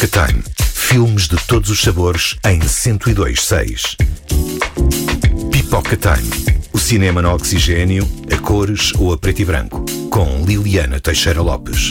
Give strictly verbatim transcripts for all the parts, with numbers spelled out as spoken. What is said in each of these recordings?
Pipoca Time. Filmes de todos os sabores em cento e dois ponto seis. Pipoca Time. O cinema no oxigênio, a cores ou a preto e branco. Com Liliana Teixeira Lopes.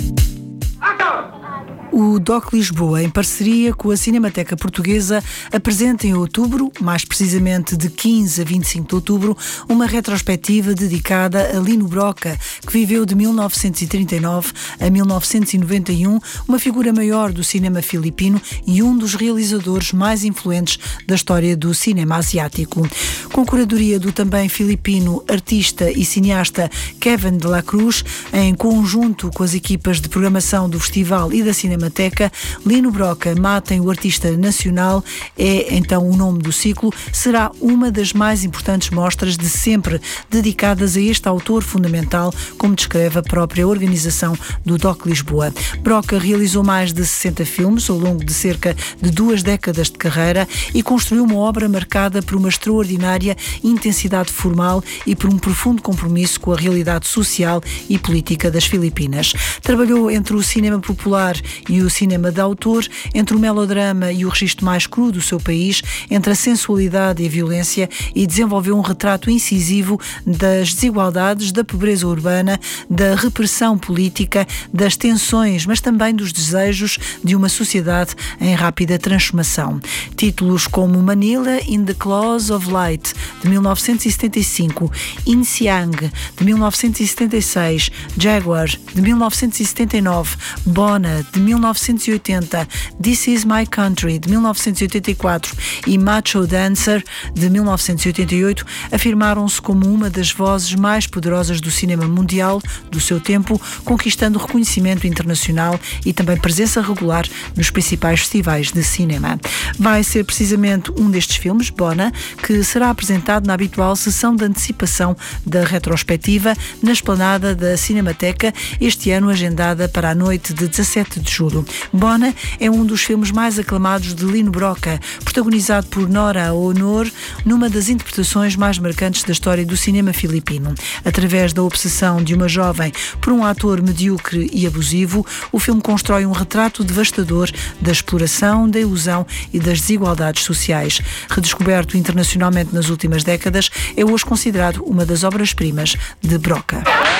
O D O C Lisboa, em parceria com a Cinemateca Portuguesa, apresenta em outubro, mais precisamente de quinze a vinte e cinco de outubro, uma retrospectiva dedicada a Lino Brocka, que viveu de mil novecentos e trinta e nove a mil novecentos e noventa e um, uma figura maior do cinema filipino e um dos realizadores mais influentes da história do cinema asiático. Com curadoria do também filipino artista e cineasta Kevin de la Cruz, em conjunto com as equipas de programação do festival e da Cinemateca, Lino Brocka, Matem o Artista Nacional, é então o nome do ciclo, será uma das mais importantes mostras de sempre dedicadas a este autor fundamental, como descreve a própria organização do D O C Lisboa. Brocka realizou mais de sessenta filmes ao longo de cerca de duas décadas de carreira e construiu uma obra marcada por uma extraordinária intensidade formal e por um profundo compromisso com a realidade social e política das Filipinas. Trabalhou entre o cinema popular e o cinema de autor, entre o melodrama e o registro mais cru do seu país, entre a sensualidade e a violência, e desenvolveu um retrato incisivo das desigualdades, da pobreza urbana, da repressão política, das tensões, mas também dos desejos de uma sociedade em rápida transformação. Títulos como Manila in the Claws of Light, de mil novecentos e setenta e cinco, In Siang, de mil novecentos e setenta e seis, Jaguar, de mil novecentos e setenta e nove, Bona, de mil novecentos e oitenta, This Is My Country, de mil novecentos e oitenta e quatro e Macho Dancer, de mil novecentos e oitenta e oito, afirmaram-se como uma das vozes mais poderosas do cinema mundial do seu tempo, conquistando reconhecimento internacional e também presença regular nos principais festivais de cinema. Vai ser precisamente um destes filmes, Bona, que será apresentado na habitual sessão de antecipação da retrospectiva na esplanada da Cinemateca, este ano agendada para a noite de dezassete de julho. Bona é um dos filmes mais aclamados de Lino Brocka, protagonizado por Nora Honor, numa das interpretações mais marcantes da história do cinema filipino. Através da obsessão de uma jovem por um ator medíocre e abusivo, o filme constrói um retrato devastador da exploração, da ilusão e das desigualdades sociais. Redescoberto internacionalmente nas últimas décadas, é hoje considerado uma das obras-primas de Brocka.